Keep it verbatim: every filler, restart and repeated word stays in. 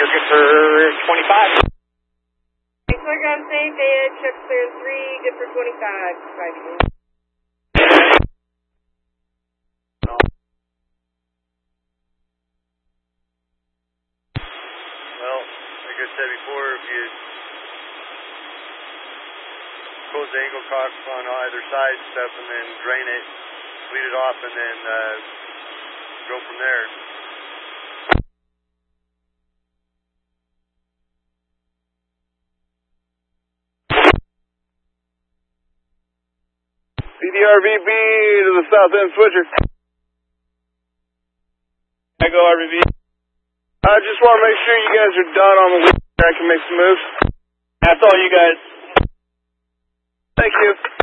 you're good for twenty-five. Clear ground safe, dead, check clear three, good for twenty-five. Five again. Well, like I said before, if you close the angle cock on either side and stuff and then drain it, bleed it off, and then uh, go from there. C D R V B to the south end switcher. I go R V B. I just want to make sure you guys are done on the week. I can make some moves. That's all you guys. Thank you.